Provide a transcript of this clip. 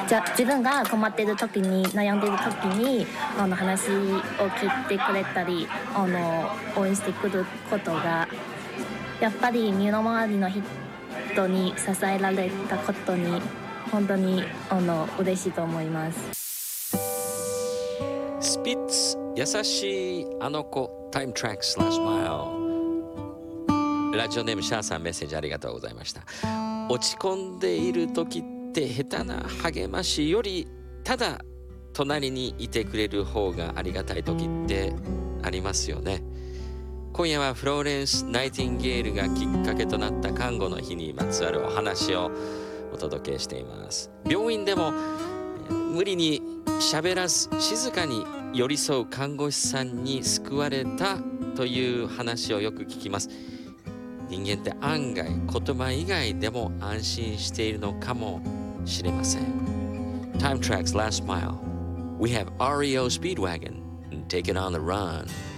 自分が困ってる時に悩んでる時に話を聞いてくれたり応援してくることがやっぱり身の回りの人に支えられたことに本当に嬉しいと思います。 スピッツ優しいあの子タイムトラックスラッシュマイル。ラジオネームシャーさん、メッセージありがとうございました。落ち込んでいる時って下手な励ましよりただ隣にいてくれる方がありがたい時ってありますよね。今夜はフローレンス・ナイティンゲールがきっかけとなった看護の日にまつわるお話をお届けしています。病院でも無理に喋らず静かに寄り添う看護師さんに救われたという話をよく聞きます。人間って案外言葉以外でも安心しているのかもしれません。 Time Tracks Last Mile. We have REO Speedwagon and Take It on the Run.